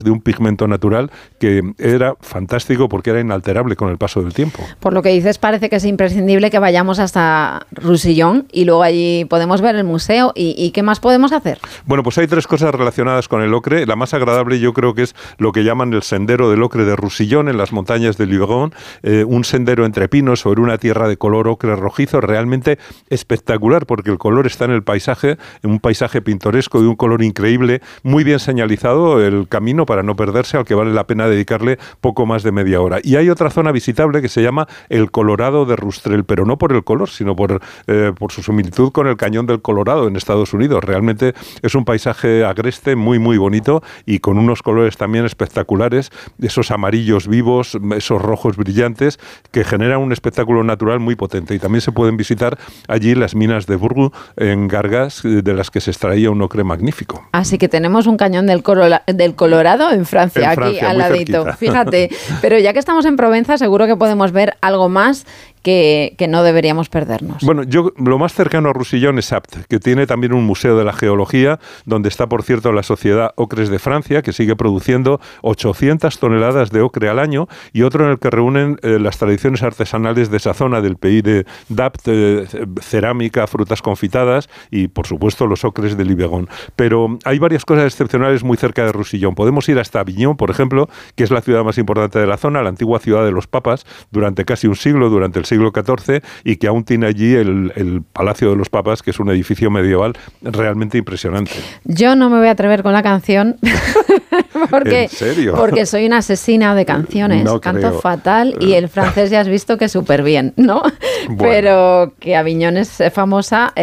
de un pigmento natural que era fantástico porque era inalterable con el paso del tiempo. Por lo que dices, parece que es imprescindible que vayamos hasta Roussillon y luego allí podemos ver el museo. ¿Y qué más podemos hacer? Bueno, pues hay 3 cosas relacionadas con el ocre. La más agradable yo creo que es lo que llaman el sendero del ocre de Roussillon en las montañas de Luberon, un sendero entre pinos sobre una tierra de color ocre rojizo, realmente espectacular porque el color está en el paisaje, en un paisaje pintoresco de un color increíble, muy bien señalizado el camino para no perderse, al que vale la pena dedicarle poco más de media hora. Y hay otra zona visitable que se llama el Colorado de Rustrel, pero no por el color, sino por su similitud con el Cañón del Colorado en Estados Unidos. Realmente es un paisaje agreste muy, muy bonito y con unos colores también espectaculares, esos amarillos vivos, esos rojos brillantes, que generan un espectáculo natural muy potente. Y también se pueden visitar allí las minas de Brou en Gargas, de las que se extraía un ocre magnífico. Así que tenemos un Cañón del Colorado en Francia, aquí al ladito. Cerquita. Fíjate, pero ya que estamos en Provenza, seguro que podemos ver algo más que no deberíamos perdernos. Bueno, lo más cercano a Roussillon es Apt, que tiene también un museo de la geología, donde está, por cierto, la Sociedad Ocres de Francia, que sigue produciendo 800 toneladas de ocre al año, y otro en el que reúnen las tradiciones artesanales de esa zona del pays d'Apt, cerámica, frutas confitadas y, por supuesto, los ocres de Luberon. Pero hay varias cosas excepcionales muy cerca de Roussillon. Podemos ir hasta Avignon, por ejemplo, que es la ciudad más importante de la zona, la antigua ciudad de los papas, durante casi un siglo, durante el siglo XIV, y que aún tiene allí el Palacio de los Papas, que es un edificio medieval realmente impresionante. Yo no me voy a atrever con la canción porque, ¿en serio? Porque soy una asesina de canciones, no canto creo. fatal y el francés ya has visto que súper bien, ¿no? Bueno. Pero que Aviñón es famosa,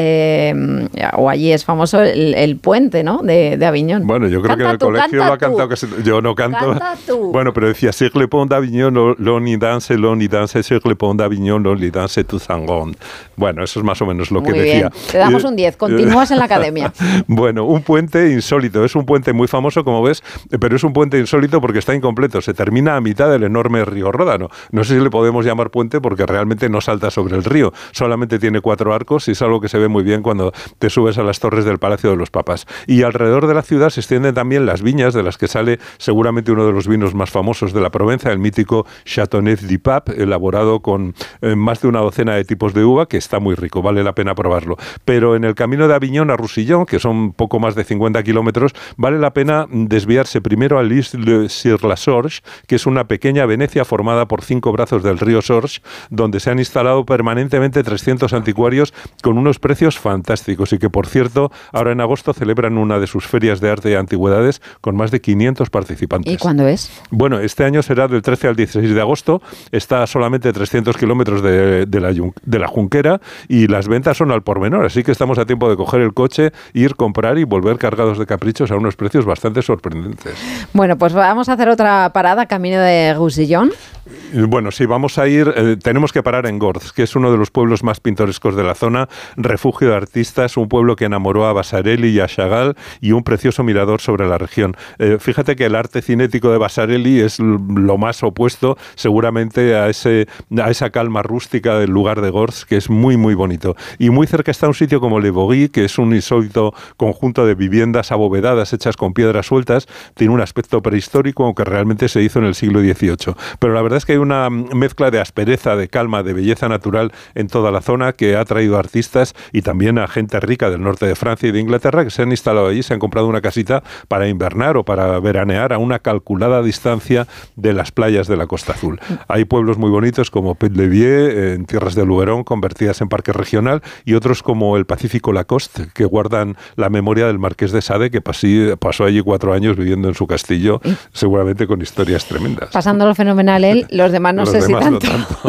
o allí es famoso el puente, ¿no? De Aviñón. Bueno, yo creo que en el colegio lo ha cantado, yo no canto. Canta tú. Bueno, pero decía, sur le pont d'Avignon, l'on y danse, sur le pont d'Avignon, l'on y danse tout sangon. Bueno, eso es más o menos lo muy que bien. decía. Te damos un 10, continúas en la academia. Bueno, un puente insólito, es un puente muy famoso, como ves, pero es un puente insólito porque está incompleto, se termina a mitad del enorme río Ródano. No sé si le podemos llamar puente porque realmente no salta sobre el río, solamente tiene 4 arcos y es algo que se ve muy bien cuando te subes a las torres del Palacio de los Papas. Y alrededor de la ciudad se extienden también las viñas de las que sale seguramente uno de los vinos más famosos de la Provenza, el mítico Châteauneuf du Pape, elaborado con más de una docena de tipos de uva, que está muy rico, vale la pena probarlo. Pero en el camino de Avignon a Roussillon, que son poco más de 50 kilómetros, vale la pena desviarse primero a l'Isle-sur-la-Sorge, que es una pequeña Venecia formada por 5 brazos del río Sorge, donde se han instalado permanentemente 300 anticuarios con unos precios fantásticos y que, por cierto, ahora en agosto celebran una de sus ferias de arte y antigüedades con más de 500 participantes. ¿Y cuándo es? Bueno, este año será del 13 al 16 de agosto, está a solamente 300 kilómetros de la Junquera y las ventas son al por menor, así que estamos a tiempo de coger el coche, ir, comprar y volver cargados de caprichos a unos precios bastante sorprendentes. Bueno, pues vamos a hacer otra parada camino de Roussillon. Bueno, sí, vamos a ir, tenemos que parar en Gordes, que es uno de los pueblos más pintorescos de la zona, refugio de artistas, un pueblo que enamoró a Vasarely y a Chagall y un precioso mirador sobre la región. Fíjate que el arte cinético de Vasarely es lo más opuesto seguramente a esa calma rústica del lugar de Gordes, que es muy, muy bonito. Y muy cerca está un sitio como Le Bourgy, que es un insólito conjunto de viviendas abovedadas hechas con piedras sueltas, tiene un aspecto prehistórico, aunque realmente se hizo en el siglo XVIII. Pero la verdad es que hay una mezcla de aspereza, de calma, de belleza natural en toda la zona que ha traído a artistas y también a gente rica del norte de Francia y de Inglaterra que se han instalado allí, se han comprado una casita para invernar o para veranear a una calculada distancia de las playas de la Costa Azul. Hay pueblos muy bonitos como Pet-Levier, en tierras de Luberon, convertidas en parque regional, y otros como el Pacífico Lacoste, que guardan la memoria del Marqués de Sade, que pasó allí 4 años viviendo en su castillo, seguramente con historias tremendas. Pasándolo fenomenal él, los demás no sé si tanto.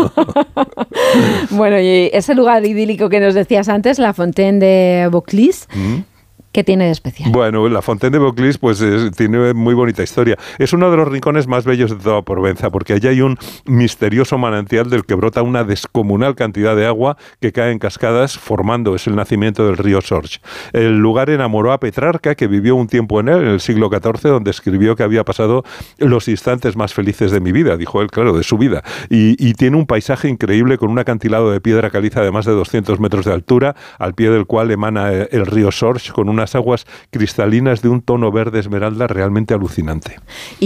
Bueno, y ese lugar idílico que nos decías antes, la Fontaine de Vaucluse, ¿qué tiene de especial? Bueno, la Fontaine de Vaucluse pues tiene muy bonita historia. Es uno de los rincones más bellos de toda Provenza, porque allí hay un misterioso manantial del que brota una descomunal cantidad de agua que cae en cascadas, es el nacimiento del río Sorge. El lugar enamoró a Petrarca, que vivió un tiempo en él, en el siglo XIV, donde escribió que había pasado los instantes más felices de mi vida, dijo él, claro, de su vida. Y tiene un paisaje increíble con un acantilado de piedra caliza de más de 200 metros de altura, al pie del cual emana el río Sorge, con unas aguas cristalinas de un tono verde esmeralda realmente alucinante.